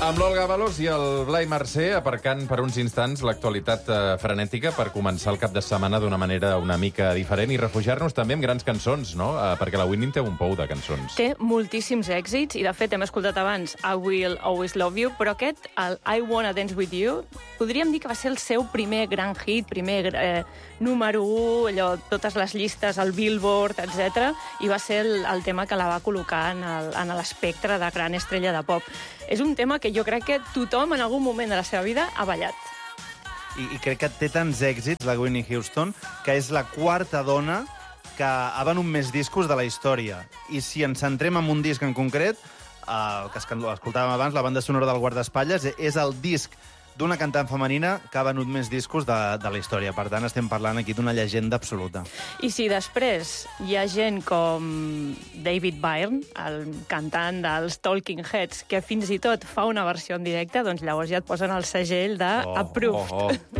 Amb l'Olga Valós i el Blai Mercè aparcant per uns instants l'actualitat frenètica per començar el cap de setmana d'una manera una mica diferent i refugiar-nos també amb grans cançons, no? Perquè la Whitney té un pou de cançons. Té moltíssims èxits i, de fet, hem escoltat abans I Will Always Love You, però aquest, el I Wanna Dance With You, podríem dir que va ser el seu primer gran hit, primer número 1, allò, totes les llistes, el Billboard, etc. I va ser el tema que la va col·locar en l'espectre de gran estrella de pop. És un tema que jo crec que tothom en algun moment de la seva vida ha ballat. I crec que té tants èxits, la Whitney Houston, que és la quarta dona que ha venut més discos de la història. I si ens centrem en un disc en concret, el que escoltàvem abans, la banda sonora del Guardaespatlles, és el disc d'una cantant femenina que ha venut més discos de la història. Per tant, estem parlant aquí d'una llegenda absoluta. I si després hi ha gent com David Byrne, el cantant dels Talking Heads, que fins i tot fa una versió en directe, doncs llavors ja et posen el segell de approved.